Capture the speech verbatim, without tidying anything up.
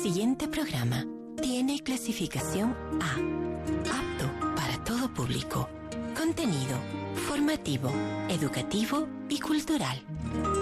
siguiente programa tiene clasificación A, apto para todo público. Contenido formativo, educativo y cultural.